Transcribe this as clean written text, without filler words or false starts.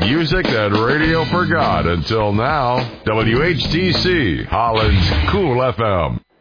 music that radio forgot until now. WHTC, Holland's Cool FM.